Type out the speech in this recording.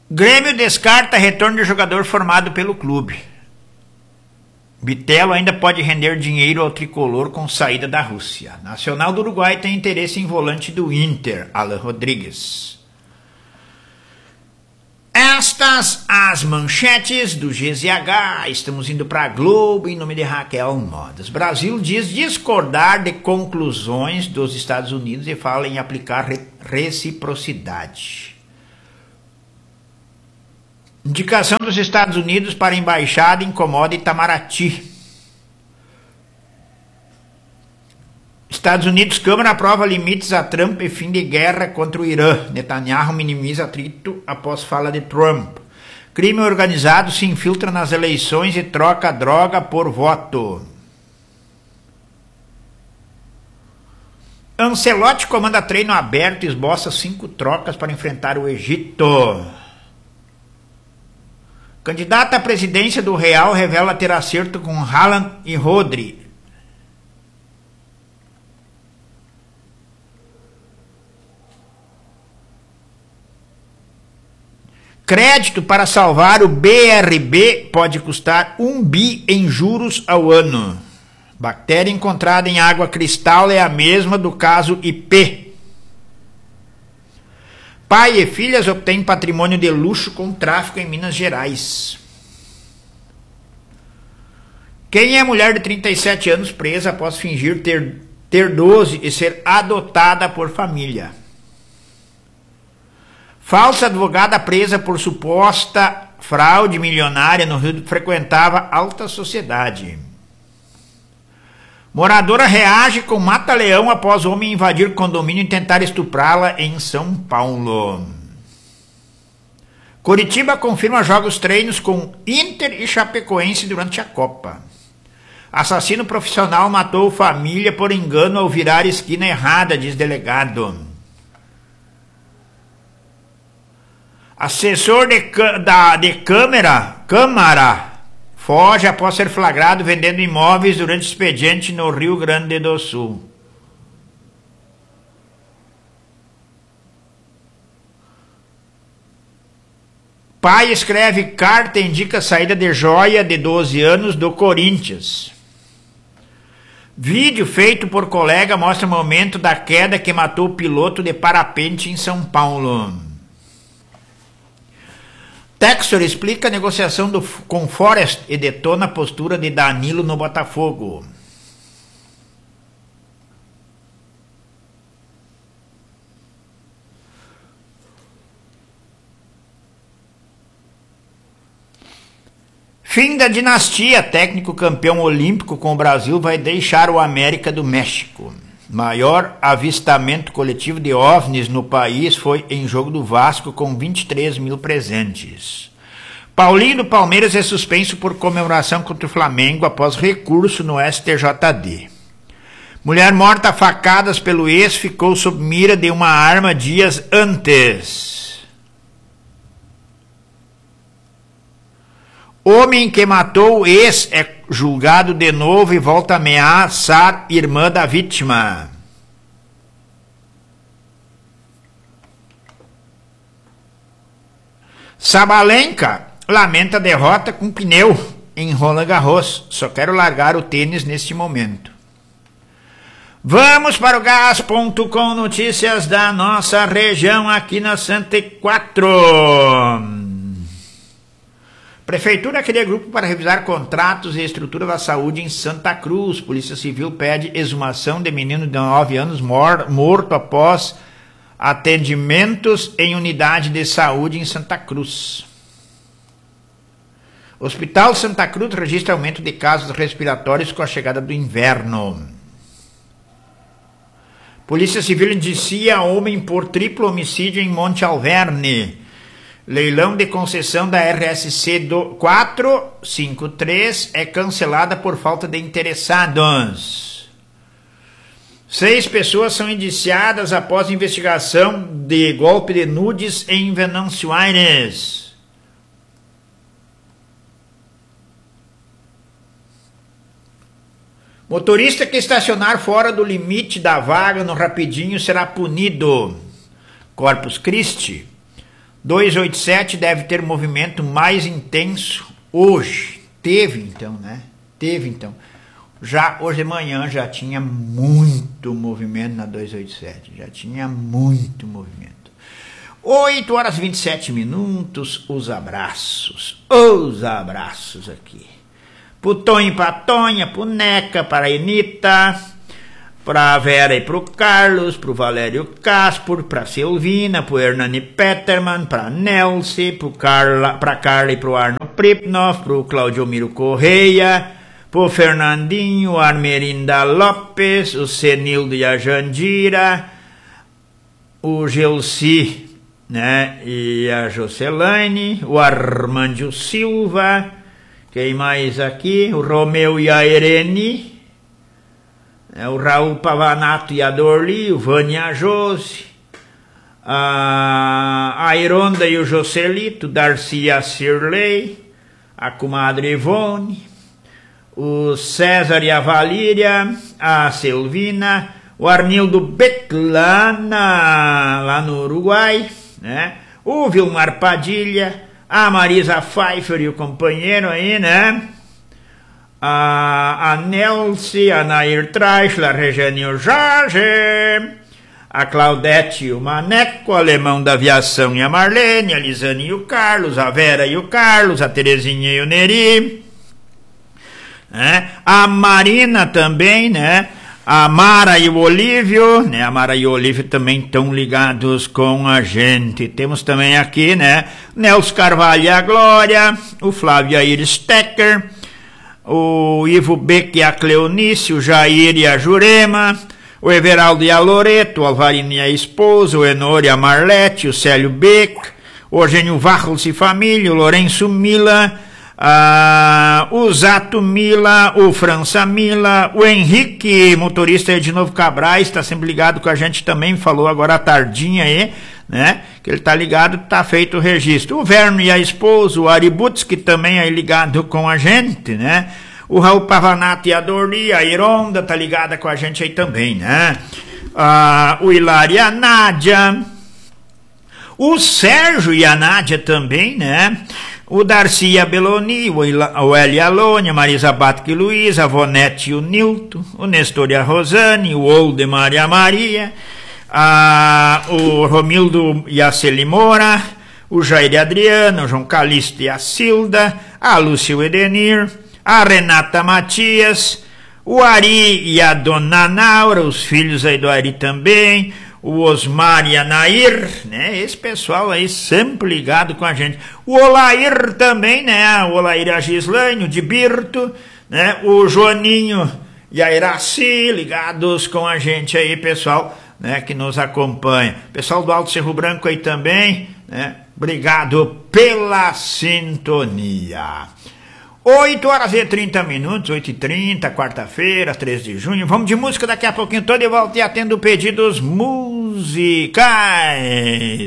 Grêmio descarta retorno de jogador formado pelo clube. Bitelo ainda pode render dinheiro ao tricolor com saída da Rússia. Nacional do Uruguai tem interesse em volante do Inter, Alan Rodrigues. Estas as manchetes do GZH. Estamos indo para a Globo em nome de Raquel Modas. Brasil diz discordar de conclusões dos Estados Unidos e fala em aplicar reciprocidade. Indicação dos Estados Unidos para a embaixada incomoda Itamaraty. Estados Unidos, Câmara aprova limites a Trump e fim de guerra contra o Irã. Netanyahu minimiza atrito após fala de Trump. Crime organizado se infiltra nas eleições e troca droga por voto. Ancelotti comanda treino aberto e esboça 5 trocas para enfrentar o Egito. Candidata à presidência do Real revela ter acerto com Haaland e Rodri. Crédito para salvar o BRB pode custar 1 bi em juros ao ano. Bactéria encontrada em água cristal é a mesma do caso IP. Pai e filhas obtêm patrimônio de luxo com tráfico em Minas Gerais. Quem é mulher de 37 anos presa após fingir ter 12 e ser adotada por família? Falsa advogada presa por suposta fraude milionária no Rio frequentava alta sociedade. Moradora reage com mata-leão após homem invadir condomínio e tentar estuprá-la em São Paulo. Coritiba confirma jogos treinos com Inter e Chapecoense durante a Copa. Assassino profissional matou família por engano ao virar esquina errada, diz delegado. Assessor de Câmara foge após ser flagrado vendendo imóveis durante expediente no Rio Grande do Sul. Pai escreve carta e indica saída de joia de 12 anos do Corinthians. Vídeo feito por colega mostra o momento da queda que matou o piloto de parapente em São Paulo. Textor explica a negociação com Forrest e detona a postura de Danilo no Botafogo. Fim da dinastia. Técnico campeão olímpico com o Brasil vai deixar o América do México. Maior avistamento coletivo de OVNIs no país foi em jogo do Vasco com 23 mil presentes. Paulinho do Palmeiras é suspenso por comemoração contra o Flamengo após recurso no STJD. Mulher morta a facadas pelo ex ficou sob mira de uma arma dias antes. Homem que matou o ex é julgado de novo e volta a ameaçar irmã da vítima. Sabalenka lamenta derrota com pneu em Roland Garros. Só quero largar o tênis neste momento. Vamos para o Gás.com, notícias da nossa região aqui na 104. Prefeitura cria grupo para revisar contratos e estrutura da saúde em Santa Cruz. Polícia Civil pede exumação de menino de 9 anos morto após atendimentos em unidade de saúde em Santa Cruz. Hospital Santa Cruz registra aumento de casos respiratórios com a chegada do inverno. Polícia Civil indicia homem por triplo homicídio em Monte Alverne. Leilão de concessão da RSC 453 é cancelada por falta de interessados. 6 pessoas são indiciadas após investigação de golpe de nudes em Venâncio Aires. Motorista que estacionar fora do limite da vaga no Rapidinho será punido. Corpus Christi. 287 deve ter movimento mais intenso hoje. Teve então, né? Teve então. Já hoje de manhã já tinha muito movimento na 287. Já tinha muito movimento. 8 horas e 27 minutos. Os abraços. Os abraços aqui. Pro Tonho e pra Tonha, pro Neca, pra Enita, pra Vera e pro Carlos, pro Valério Caspor, pra Silvina, pro Hernani Peterman, pra Nelce, pra Carla e pro Arno Pripnov, pro Claudio Miro Correia, pro Fernandinho, Armerinda Lopes, o Senildo e a Jandira, o Gelsi, né, e a Jocelaine, o Armandio Silva, quem mais aqui? O Romeu e a Irene, o Raul Pavanato e a Dorli, o Vânia Jose, a Ironda e o Joselito, Darcy e a Cirlei, a comadre Ivone, o César e a Valíria, a Silvina, o Arnildo Beclana, lá no Uruguai, né? O Vilmar Padilha, a Marisa Pfeiffer e o companheiro aí, né? A Nelce, a Nair Traichler, a Regiane e o Jorge, a Claudete e o Maneco, o Alemão da Aviação e a Marlene, a Lisane e o Carlos, a Vera e o Carlos, a Terezinha e o Neri, né? A Marina também, né? A Mara e o Olívio, né? A Mara e o Olívio também estão ligados com a gente. Temos também aqui, né? Nelson Carvalho e a Glória, o Flávio e a Iris Tecker, o Ivo Beck e a Cleonice, o Jair e a Jurema, o Everaldo e a Loreto, o Alvarino e a esposa, o Enor e a Marlete, o Célio Beck, o Eugênio Varros e família, o Lourenço Mila, o Zato Mila, o França Mila, o Henrique, motorista de Novo Cabrais, está sempre ligado com a gente também, falou agora à tardinha aí, né, que ele está ligado, está feito o registro. O Verno e a esposa, o Ari Butz, que também é ligado com a gente, né, o Raul Pavanato e a Dorli, a Ironda está ligada com a gente aí também, né, o Hilário e a Nádia, o Sérgio e a Nádia também, né, o Darcy e a Beloni, o Eli Alone, a Marisa Batke e Luiz, a Vonete e o Nilton, o Nestor e a Rosane, o Oldemar e a Maria, o Romildo e a Celimora, o Jair e a Adriana, o João Calixto e a Silda, a Lúcia e o Edenir, a Renata Matias, o Ari e a Dona Naura, os filhos aí do Ari também, o Osmar e a Nair, né? Esse pessoal aí sempre ligado com a gente. O Olair também, né? O Olair e a Gislaine, o Dibirto, né? O Joaninho e a Iraci, ligados com a gente aí, pessoal, né? Que nos acompanha. Pessoal do Alto Cerro Branco aí também, né? Obrigado pela sintonia. 8 horas e 30 minutos, 8h30, quarta-feira, 3 de junho. Vamos de música daqui a pouquinho, tô de volta e atendo pedidos musicais.